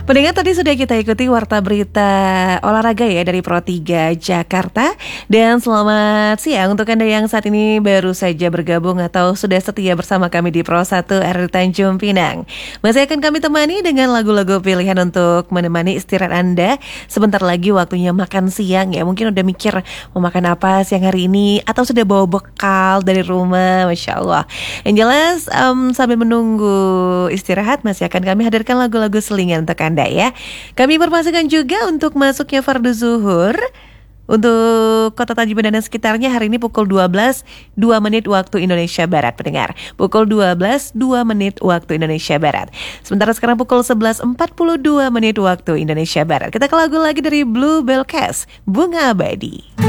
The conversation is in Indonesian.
Pendengar, tadi sudah kita ikuti warta berita olahraga ya dari Pro 3 Jakarta. Dan selamat siang untuk Anda yang saat ini baru saja bergabung atau sudah setia bersama kami di Pro 1 RRI Tanjung Pinang. Masih akan kami temani dengan lagu-lagu pilihan untuk menemani istirahat Anda. Sebentar lagi waktunya makan siang ya. Mungkin udah mikir mau makan apa siang hari ini, atau sudah bawa bekal dari rumah. Masya Allah. Yang jelas sambil menunggu istirahat masih akan kami hadirkan lagu-lagu selingan untuk Anda ya. Kami informasikan juga untuk masuknya fardu zuhur untuk Kota Tanjung Pinang dan sekitarnya hari ini pukul 12, 2 menit waktu Indonesia Barat, pendengar. Pukul 12, 2 menit waktu Indonesia Barat. Sementara sekarang pukul 11.42 menit waktu Indonesia Barat. Kita ke lagu lagi dari Bluebell Cast, Bunga Abadi.